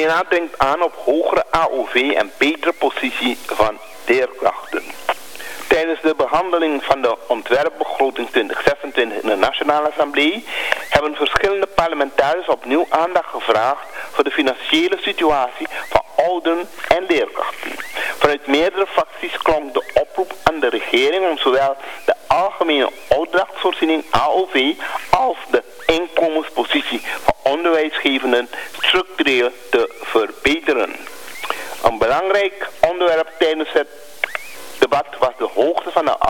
CNA dringt aan op hogere AOV en betere positie van leerkrachten. Tijdens de behandeling van de ontwerpbegroting 2026 in de Nationale Assemblée hebben verschillende parlementariërs opnieuw aandacht gevraagd voor de financiële situatie van ouderen en leerkrachten. Vanuit meerdere fracties klonk de oproep aan de regering om zowel de algemene ouderachtvoorziening AOV als de inkomenspositie van onderwijsgevenden structureel te verbeteren. Een belangrijk onderwerp tijdens het debat was de hoogte van de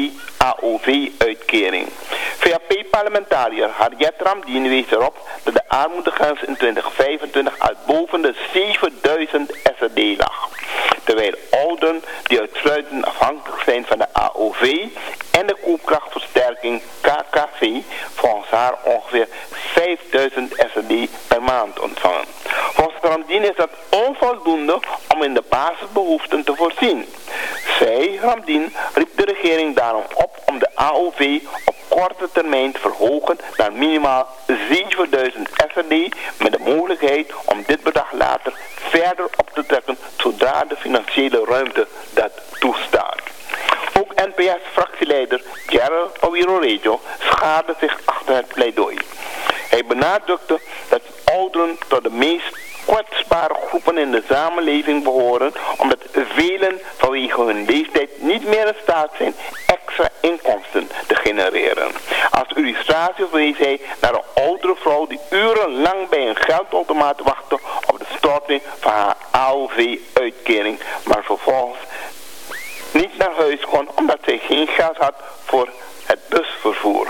AOV-uitkering. VAP-parlementariër Harriet Ramdien wees erop dat de armoedegrens in 2025 al boven de 7000 SRD lag. Terwijl ouderen die uitsluitend afhankelijk zijn van de AOV en de koopkrachtversterking KKV volgens haar ongeveer 5000 SRD per maand ontvangen. Volgens Ramdien is dat onvoldoende om in de basisbehoeften te voorzien. Zij, Ramdien, riep de regering daarom op om de AOV op korte termijn te verhogen naar minimaal 7000 SRD met de mogelijkheid om dit bedrag later verder op te trekken zodra de financiële ruimte dat toestaat. Ook NPS-fractieleider Gerald Owirorejo schaarde zich achter het pleidooi. Hij benadrukte dat ouderen tot de meest kwetsbare groepen in de samenleving behoren, omdat velen vanwege hun leeftijd niet meer in staat zijn extra inkomsten te genereren. Als illustratie verwees hij naar een oudere vrouw die urenlang bij een geldautomaat wachtte op de storting van haar AOV-uitkering, maar vervolgens niet naar huis kon omdat zij geen geld had voor het busvervoer.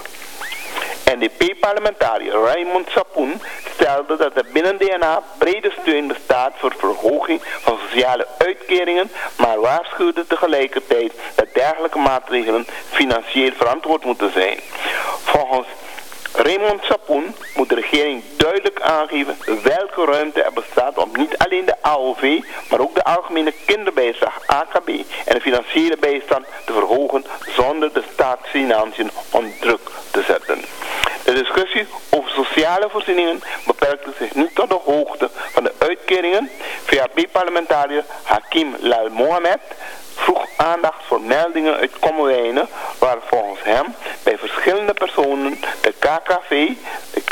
NDP-parlementariër Raymond Sapoen stelde dat er binnen DNA brede steun bestaat voor verhoging van sociale uitkeringen, maar waarschuwde tegelijkertijd dat dergelijke maatregelen financieel verantwoord moeten zijn. Volgens Raymond Sapoen moet de regering duidelijk aangeven welke ruimte er bestaat om niet alleen de AOV, maar ook de algemene kinderbijslag AKB en de financiële bijstand te verhogen zonder de staatsfinanciën onder druk te zetten. De discussie over sociale voorzieningen beperkte zich niet tot de hoogte van de uitkeringen. VAP-parlementariër Hakim Lal Mohamed vroeg aandacht voor meldingen uit Kommerwijnen, waar volgens hem bij verschillende personen de KKV, de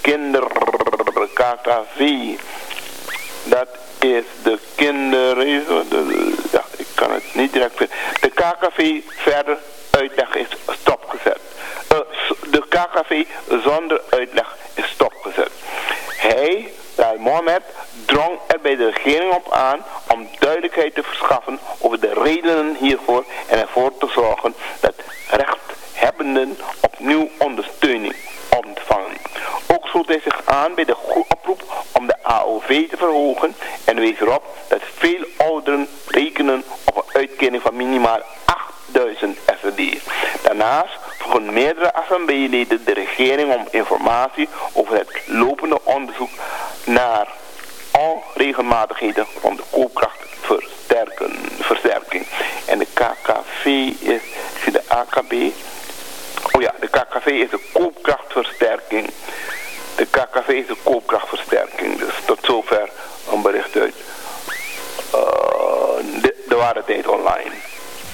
KKV, dat is de ja, ik kan het niet direct vinden. De KKV verder uitleg is stopgezet. De KKV zonder uitleg is stopgezet. Hij, Lal Mohamed, drong er bij de regering op aan om duidelijkheid te verschaffen over de redenen hiervoor en ervoor te zorgen dat rechthebbenden opnieuw ondersteuning ontvangen. Ook sloot hij zich aan bij de oproep om de AOV te verhogen en wees erop dat veel ouderen rekenen op een uitkering van minimaal 8000 SRD. Daarnaast vroegen meerdere assembleeleden de regering om informatie over het lopende onderzoek naar onregelmatigheden rond de koopkrachtversterking. En de KKV is, zie de AKB. Oh ja, de KKV is de koopkrachtversterking. De KKV is de koopkrachtversterking. Dus tot zover een bericht uit de Waarheid Online.